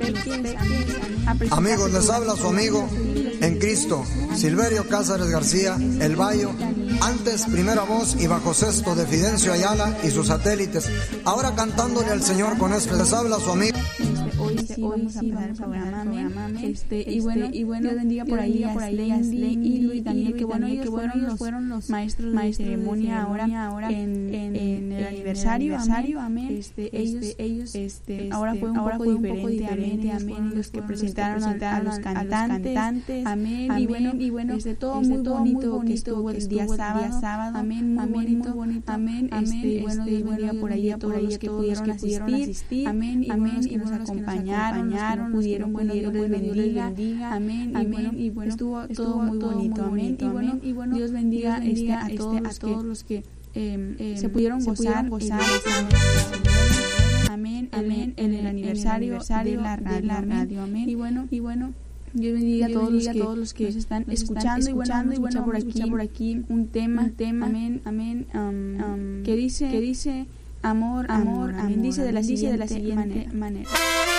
Amigos, les habla su amigo en Cristo, Silverio Cázares García, El Bayo, antes primera voz y bajo sexto de Fidencio Ayala y sus satélites, ahora cantándole al Señor con este. Les habla su amigo. Hoy sí vamos a empezar el programa, y bueno, Dios bendiga por ahí a Sley y Luis Daniel, que bueno, ellos fueron los maestros de ceremonia ahora en el aniversario, amén. Ellos ahora fue un poco diferente, amén. Los que presentaron a los cantantes, amén. Y bueno, todo muy bonito que estuvo el día sábado, amén, muy bonito, amén. Y bueno, Dios bendiga por ahí a todos los que pudieron asistir, amén. Y bueno, los que nos acompañaron, pudieron, Dios les bendiga, amén. Y bueno, estuvo todo muy bonito, amén. Y bueno, Dios bendiga a todos los que se pudieron gozar, amén, en el aniversario de la radio, amén. Y bueno, Dios bendiga a todos los que nos están escuchando, y bueno, por aquí un tema, amén, que dice amor, amén, dice de la siguiente manera.